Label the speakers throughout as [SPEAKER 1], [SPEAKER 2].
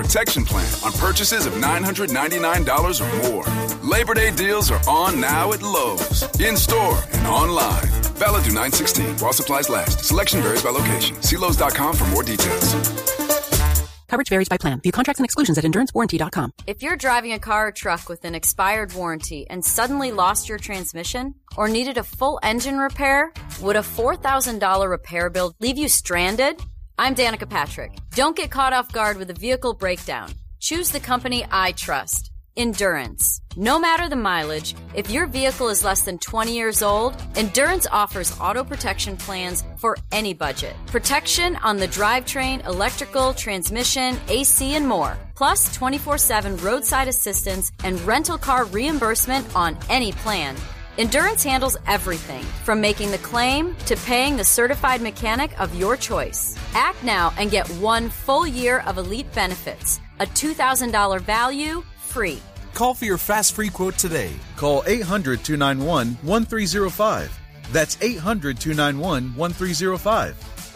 [SPEAKER 1] Protection Plan on purchases of $999 or more. Labor Day deals are on now at Lowe's. In-store and online. Valid through 9/16 while supplies last. Selection varies by location. See Lowe's.com for more details.
[SPEAKER 2] Coverage varies by plan. View contracts and exclusions at EnduranceWarranty.com.
[SPEAKER 3] If you're driving a car or truck with an expired warranty and suddenly lost your transmission or needed a full engine repair, would a $4,000 repair bill leave you stranded? I'm Danica Patrick. Don't get caught off guard with a vehicle breakdown. Choose the company I trust. Endurance. No matter the mileage, if your vehicle is less than 20 years old, Endurance offers auto protection plans for any budget. Protection on the drivetrain, electrical, transmission, AC, and more. Plus 24/7 roadside assistance and rental car reimbursement on any plan. Endurance handles everything from making the claim to paying the certified mechanic of your choice. Act now and get 1 full year of elite benefits. A $2,000 value, free.
[SPEAKER 4] Call for your fast free quote today. Call 800-291-1305. That's 800-291-1305.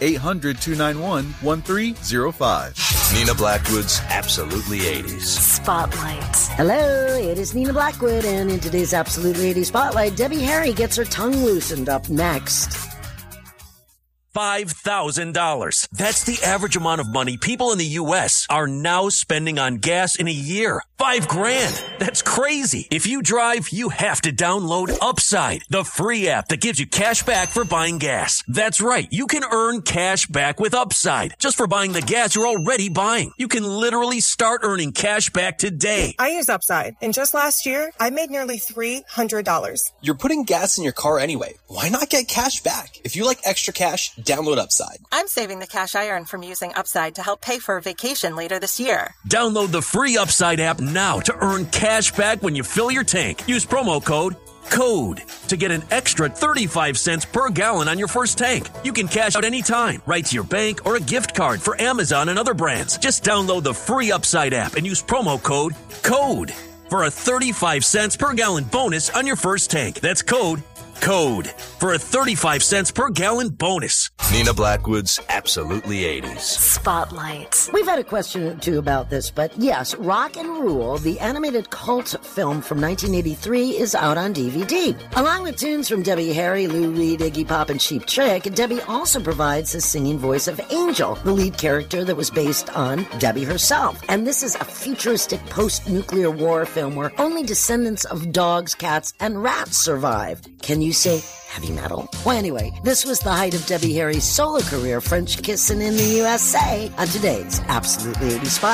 [SPEAKER 4] 800-291-1305.
[SPEAKER 5] Nina Blackwood's Absolutely 80s.
[SPEAKER 6] Spotlight. Hello, it is Nina Blackwood, and in today's Absolutely 80s Spotlight, Debbie Harry gets her tongue loosened up next.
[SPEAKER 7] $5,000. That's the average amount of money people in the U.S. are now spending on gas in a year. $5,000. That's crazy. If you drive, you have to download Upside, the free app that gives you cash back for buying gas. That's right. You can earn cash back with Upside just for buying the gas you're already buying. You can literally start earning cash back today.
[SPEAKER 8] I use Upside, and just last year, I made nearly $300.
[SPEAKER 9] You're putting gas in your car anyway. Why not get cash back? If you like extra cash, download Upside.
[SPEAKER 8] I'm saving the cash I earn from using Upside to help pay for a vacation later this year.
[SPEAKER 7] Download the free Upside app now to earn cash back when you fill your tank. Use promo code CODE to get an extra 35 cents per gallon on your first tank. You can cash out anytime, right to your bank or a gift card for Amazon and other brands. Just download the free Upside app and use promo code CODE for a 35 cents per gallon bonus on your first tank. That's code for a 35 cents per gallon bonus.
[SPEAKER 5] Nina Blackwood's Absolutely 80s.
[SPEAKER 6] Spotlight. We've had a question or two about this, but yes, Rock and Rule, the animated cult film from 1983, is out on DVD. Along with tunes from Debbie Harry, Lou Reed, Iggy Pop, and Cheap Trick, Debbie also provides the singing voice of Angel, the lead character that was based on Debbie herself. And this is a futuristic post-nuclear war film where only descendants of dogs, cats, and rats survived. Can you say heavy metal? Well, anyway, this was the height of Debbie Harry's solo career, French Kissin' in the USA, on today's Absolutely 80s Spotlight.